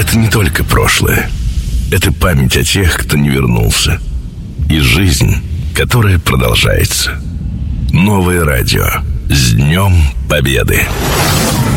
Это не только прошлое. Это память о тех, кто не вернулся. И жизнь, которая продолжается. Новое радио. С Днем Победы!